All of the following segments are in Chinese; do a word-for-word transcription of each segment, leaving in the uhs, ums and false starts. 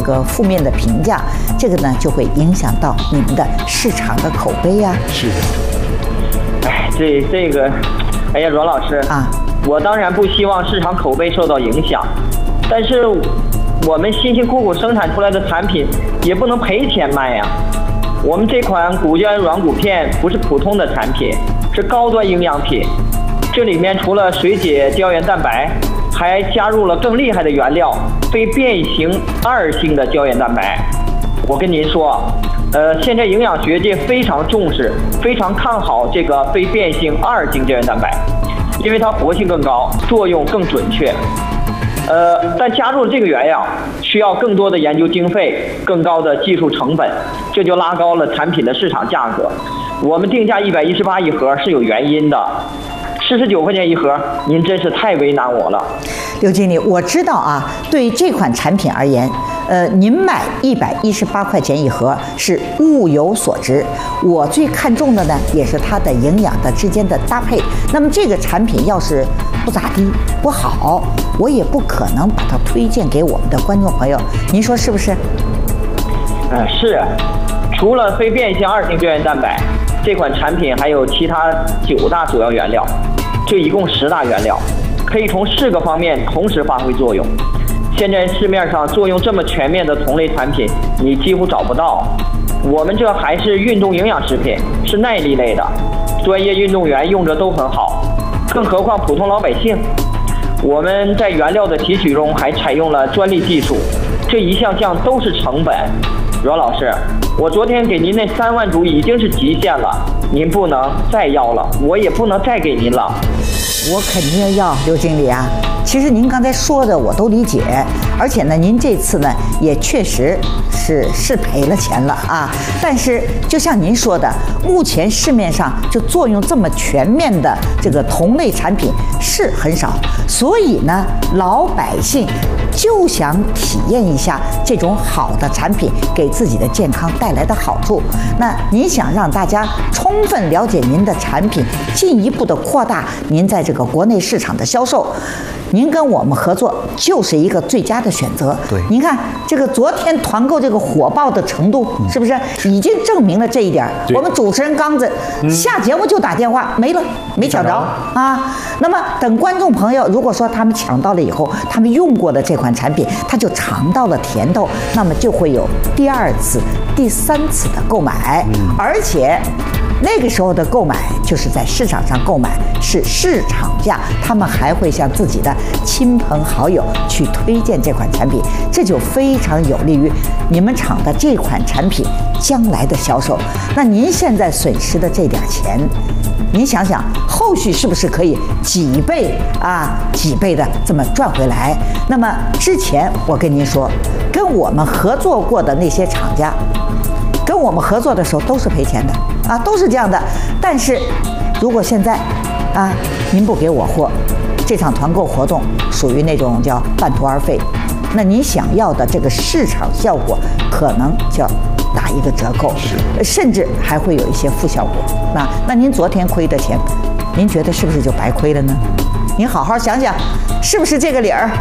个负面的评价，这个呢就会影响到你们的市场的口碑呀、啊。 是的。 哎，这这个，哎呀，阮老师啊， 我当然不希望市场口碑受到影响，但是我们辛辛苦苦生产出来的产品也不能赔钱卖呀。我们这款骨胶原软骨片不是普通的产品，是高端营养品。这里面除了水解胶原蛋白，还加入了更厉害的原料——非变形二型的胶原蛋白。我跟您说，呃，现在营养学界非常重视、非常看好这个非变性二型胶原蛋白，因为它活性更高，作用更准确。呃，但加入这个原料需要更多的研究经费、更高的技术成本，这就拉高了产品的市场价格。我们定价一百一十八一盒是有原因的，四十九块钱一盒，您真是太为难我了。 刘经理，我知道啊，对于这款产品而言，呃，您卖一百一十八块钱一盒是物有所值。我最看重的呢，也是它的营养的之间的搭配。那么这个产品要是不咋地、不好，我也不可能把它推荐给我们的观众朋友。您说是不是？ 呃，是。除了非变性二型胶原蛋白，这款产品还有其他九大主要原料，这一共十大原料。可以从四个方面同时发挥作用。现在市面上作用这么全面的同类产品，你几乎找不到。我们这还是运动营养食品，是耐力类的，专业运动员用着都很好，更何况普通老百姓。我们在原料的提取中还采用了专利技术，这一项项都是成本。阮老师，我昨天给您那三万组已经是极限了，您不能再要了，我也不能再给您了。 我肯定要，刘经理啊。其实您刚才说的我都理解，而且呢，您这次呢也确实是是赔了钱了啊。但是就像您说的，目前市面上就作用这么全面的这个同类产品是很少，所以呢，老百姓就想体验一下这种好的产品给自己的健康带来的好处。那您想让大家充分了解您的产品，进一步的扩大您在这个国内市场的销售，您跟我们合作就是一个最佳的选择。 对， 您看这个昨天团购这个火爆的程度，嗯、是不是已经证明了这一点？我们主持人刚子、嗯、下节目就打电话没了，没抢着啊。那么等观众朋友如果说他们抢到了以后，他们用过的这款产品，他就尝到了甜头，那么就会有第二次、第三次的购买，嗯、而且。那个时候的购买就是在市场上购买，是市场价，他们还会向自己的亲朋好友去推荐这款产品，这就非常有利于你们厂的这款产品将来的销售。那您现在损失的这点钱，您想想后续是不是可以几倍啊几倍的这么赚回来？那么之前我跟您说，跟我们合作过的那些厂家，跟我们合作的时候都是赔钱的啊，都是这样的。但是如果现在啊您不给我货，这场团购活动属于那种叫半途而废，那您想要的这个市场效果可能就要打一个折扣，甚至还会有一些负效果。那那您昨天亏的钱，您觉得是不是就白亏了呢？您好好想想，是不是这个理儿？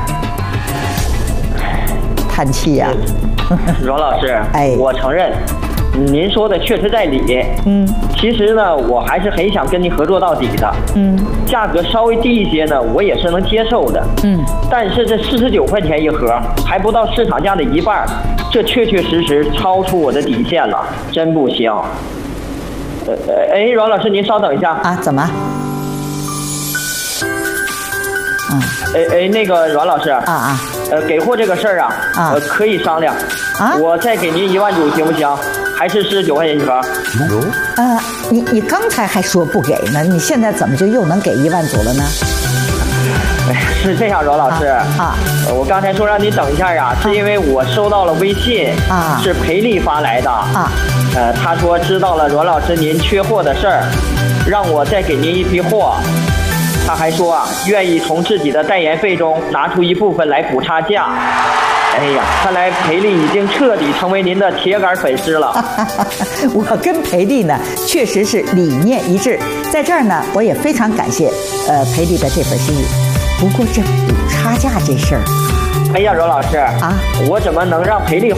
叹气呀、 啊，阮老师， 哎， 我承认。您说的确实在理，嗯，其实呢，我还是很想跟您合作到底的，嗯，价格稍微低一些呢，我也是能接受的，嗯，但是这四十九块钱一盒，还不到市场价的一半，这确确实实超出我的底线了，真不行。呃，哎，阮老师，您稍等一下啊，怎么？ 嗯，哎哎，那个阮老师啊啊， 呃，给货这个事儿啊，啊，呃，可以商量，啊，我再给您一万组行不行？还是四十九块钱一盒？ 有啊，你你刚才还说不给呢，你现在怎么就又能给一万组了呢？ 哎，是这样，阮老师啊，啊我刚才说让你等一下呀，是因为我收到了微信啊，是裴丽发来的啊，呃，他说知道了阮老师您缺货的事儿，让我再给您一批货。他还说啊，愿意从自己的代言费中拿出一部分来补差价。哎呀，看来裴丽已经彻底成为您的铁杆粉丝了。 我跟裴丽呢，确实是理念一致。在这儿呢，我也非常感谢呃裴丽的这份心意。不过这补差价这事儿， 哎呀，阮老师啊，我怎么能让裴丽